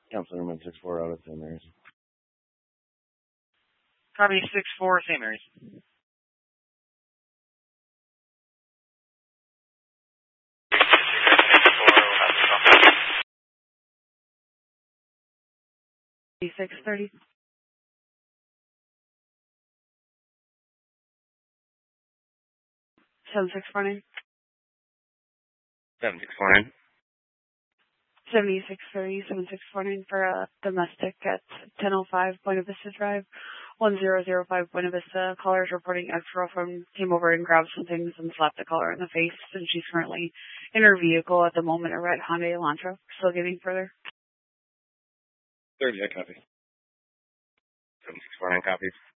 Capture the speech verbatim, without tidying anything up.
Councilman six four out of Saint Mary's. Copy six four, Saint Mary's. six thirty. seven six four nine. seven six four nine. seventy-six thirty, seven six four nine for a domestic at ten oh five Buena Vista Drive, one zero zero five Buena Vista. Caller is reporting ex-girlfriend came over and grabbed some things and slapped the caller in the face, and she's currently in her vehicle at the moment, a red Hyundai Elantra. Still getting further. thirty, I copy. seven six four nine copies.